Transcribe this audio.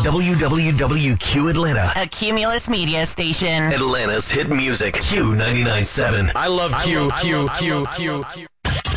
WWWQ Atlanta. A Cumulus media station. Atlanta's hit music. Q99.7. I love Q.